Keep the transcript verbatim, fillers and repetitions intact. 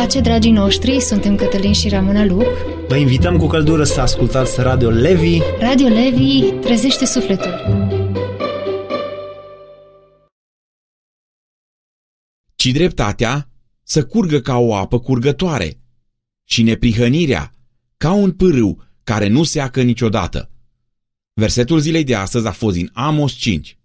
pace, dragii noștri, suntem Cătălin și Ramona Luc. Vă invităm cu căldură să ascultați Radio Levi. Radio Levi trezește sufletul. Ci dreptatea să curgă ca o apă curgătoare și neprihănirea ca un pârâu care nu seacă niciodată. Versetul zilei de astăzi a fost din Amos cinci.